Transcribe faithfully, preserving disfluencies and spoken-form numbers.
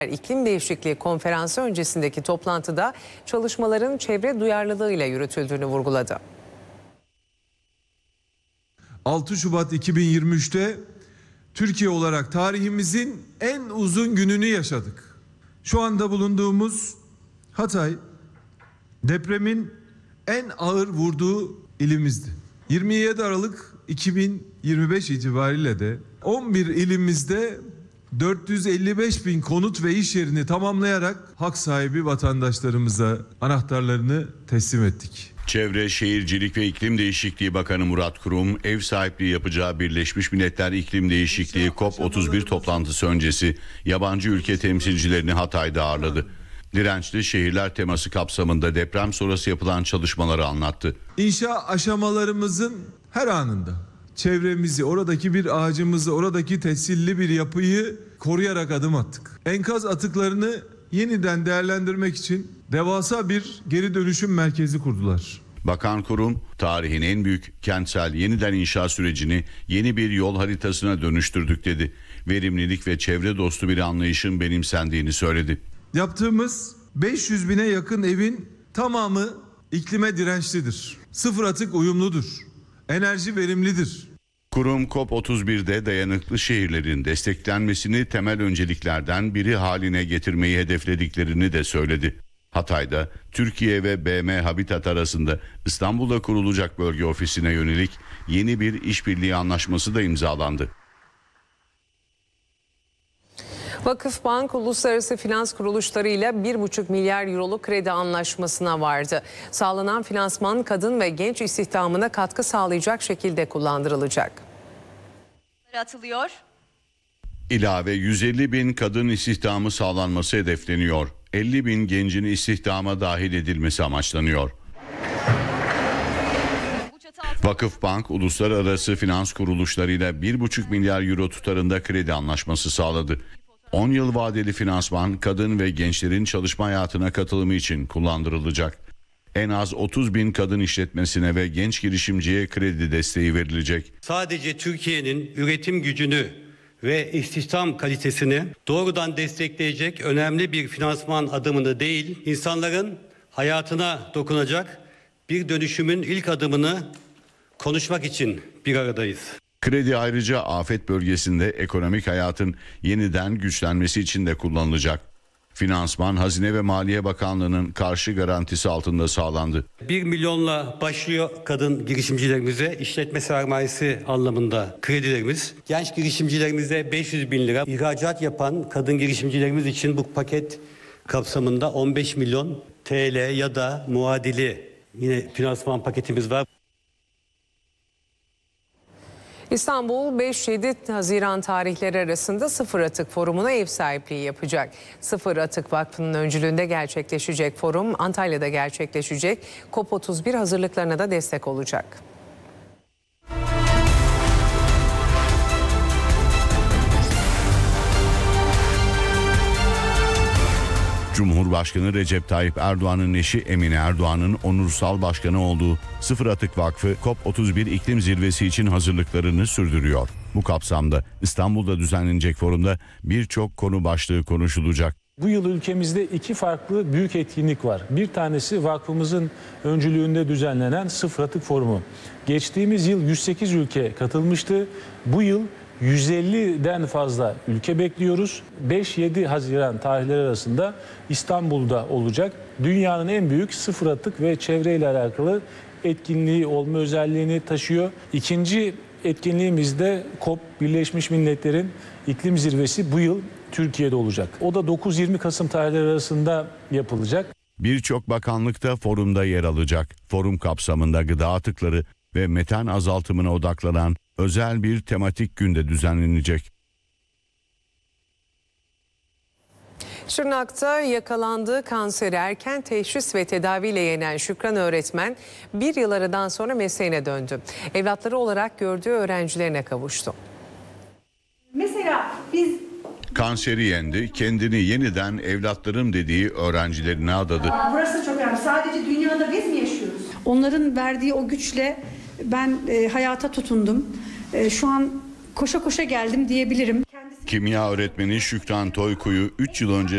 İklim Değişikliği Konferansı öncesindeki toplantıda çalışmaların çevre duyarlılığıyla yürütüldüğünü vurguladı. altı Şubat iki bin yirmi üç'te Türkiye olarak tarihimizin en uzun gününü yaşadık. Şu anda bulunduğumuz Hatay depremin en ağır vurduğu ilimizdi. yirmi yedi Aralık iki bin yirmi beş itibariyle de on bir ilimizde dört yüz elli beş bin konut ve iş yerini tamamlayarak hak sahibi vatandaşlarımıza anahtarlarını teslim ettik. Çevre, Şehircilik ve İklim Değişikliği Bakanı Murat Kurum, ev sahipliği yapacağı Birleşmiş Milletler İklim Değişikliği COP otuz bir toplantısı öncesi yabancı ülke temsilcilerini Hatay'da ağırladı. Dirençli şehirler teması kapsamında deprem sonrası yapılan çalışmaları anlattı. İnşa aşamalarımızın her anında çevremizi, oradaki bir ağacımızı, oradaki tescilli bir yapıyı koruyarak adım attık. Enkaz atıklarını yeniden değerlendirmek için devasa bir geri dönüşüm merkezi kurdular. Bakan Kurum, tarihin en büyük kentsel yeniden inşa sürecini yeni bir yol haritasına dönüştürdük dedi. Verimlilik ve çevre dostu bir anlayışın benimsendiğini söyledi. Yaptığımız beş yüz bine yakın evin tamamı iklime dirençlidir. Sıfır atık uyumludur. Enerji verimlidir. Kurum COP otuz bir'de dayanıklı şehirlerin desteklenmesini temel önceliklerden biri haline getirmeyi hedeflediklerini de söyledi. Hatay'da Türkiye ve B M Habitat arasında İstanbul'da kurulacak bölge ofisine yönelik yeni bir işbirliği anlaşması da imzalandı. Vakıfbank uluslararası finans kuruluşlarıyla bir buçuk milyar euroluk kredi anlaşmasına vardı. Sağlanan finansman kadın ve genç istihdamına katkı sağlayacak şekilde kullandırılacak. Atılıyor. İlave yüz elli bin kadın istihdamı sağlanması hedefleniyor. elli bin gencin istihdama dahil edilmesi amaçlanıyor. Vakıfbank uluslararası finans kuruluşlarıyla bir buçuk milyar euro tutarında kredi anlaşması sağladı. on yıl vadeli finansman kadın ve gençlerin çalışma hayatına katılımı için kullandırılacak. En az otuz bin kadın işletmesine ve genç girişimciye kredi desteği verilecek. Sadece Türkiye'nin üretim gücünü ve istihdam kalitesini doğrudan destekleyecek önemli bir finansman adımını değil, insanların hayatına dokunacak bir dönüşümün ilk adımını konuşmak için bir aradayız. Kredi ayrıca afet bölgesinde ekonomik hayatın yeniden güçlenmesi için de kullanılacak. Finansman Hazine ve Maliye Bakanlığı'nın karşı garantisi altında sağlandı. bir milyonla başlıyor kadın girişimcilerimize işletme sermayesi anlamında kredilerimiz. Genç girişimcilerimize beş yüz bin lira. İhracat yapan kadın girişimcilerimiz için bu paket kapsamında on beş milyon T L ya da muadili yine finansman paketimiz var. İstanbul beş yedi Haziran tarihleri arasında Sıfır Atık Forumu'na ev sahipliği yapacak. Sıfır Atık Vakfı'nın öncülüğünde gerçekleşecek forum Antalya'da gerçekleşecek. COP otuz bir hazırlıklarına da destek olacak. Cumhurbaşkanı Recep Tayyip Erdoğan'ın eşi Emine Erdoğan'ın onursal başkanı olduğu Sıfır Atık Vakfı COP otuz bir iklim zirvesi için hazırlıklarını sürdürüyor. Bu kapsamda İstanbul'da düzenlenecek forumda birçok konu başlığı konuşulacak. Bu yıl ülkemizde iki farklı büyük etkinlik var. Bir tanesi vakfımızın öncülüğünde düzenlenen Sıfır Atık Forumu. Geçtiğimiz yıl yüz sekiz ülke katılmıştı. Bu yıl yüz elliden fazla ülke bekliyoruz. beş yedi Haziran tarihleri arasında İstanbul'da olacak. Dünyanın en büyük sıfır atık ve çevreyle alakalı etkinliği olma özelliğini taşıyor. İkinci etkinliğimiz de COP, Birleşmiş Milletler'in iklim zirvesi bu yıl Türkiye'de olacak. O da dokuz yirmi Kasım tarihleri arasında yapılacak. Birçok bakanlıkta forumda yer alacak. Forum kapsamında gıda atıkları ve metan azaltımına odaklanan özel bir tematik günde düzenlenecek. Şırnak'ta yakalandığı kanseri erken teşhis ve tedaviyle yenen Şükran öğretmen bir yıl aradan sonra mesleğine döndü. Evlatları olarak gördüğü öğrencilerine kavuştu. Mesela biz Kanseri yendi, kendini yeniden evlatlarım dediği öğrencilerine adadı. Burası çok önemli. Sadece dünyada biz mi yaşıyoruz? Onların verdiği o güçle ben e, hayata tutundum. E, şu an koşa koşa geldim diyebilirim. Kendisi Kimya öğretmeni Şükran Toyku'yu üç yıl önce